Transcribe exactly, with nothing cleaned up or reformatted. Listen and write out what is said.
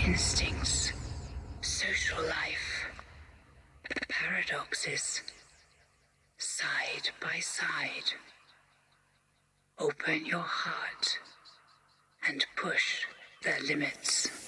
instincts, social life, paradoxes, side by side. Open your heart and push their limits.